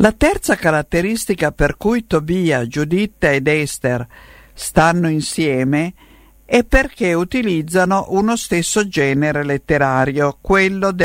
La terza caratteristica per cui Tobia, Giuditta ed Ester stanno insieme è perché utilizzano uno stesso genere letterario, quello